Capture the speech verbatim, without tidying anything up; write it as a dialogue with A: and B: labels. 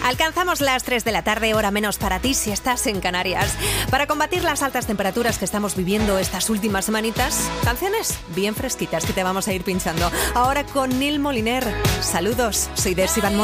A: Alcanzamos las tres de la tarde, hora menos para ti si estás en Canarias. Para combatir las altas temperaturas que estamos viviendo estas últimas semanitas, canciones bien fresquitas que te vamos a ir pinchando. Ahora con Nil Moliner. Saludos, soy Desi Van Mora.